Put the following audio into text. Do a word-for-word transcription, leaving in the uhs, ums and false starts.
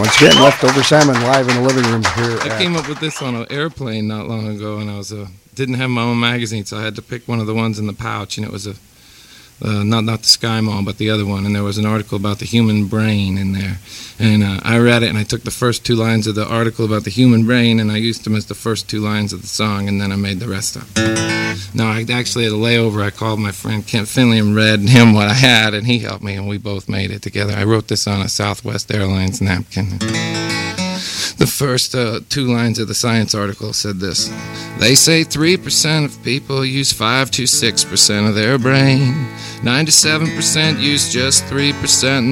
Once again, Leftover Salmon live in the living room here. I at... came up with this on an airplane not long ago, and I was uh, didn't have my own magazine, so I had to pick one of the ones in the pouch, and it was a uh, not not the Sky Mall, but the other one, and there was an article about the human brain in there, and uh, I read it, and I took the first two lines of the article about the human brain, and I used them as the first two lines of the song, and then I made the rest up. No, I actually, at a layover, I called my friend Kent Finley and read him what I had, and he helped me, and we both made it together. I wrote this on a Southwest Airlines napkin. The first uh, two lines of the science article said this: they say three percent of people use five to six percent of their brain. ninety-seven percent use just three percent.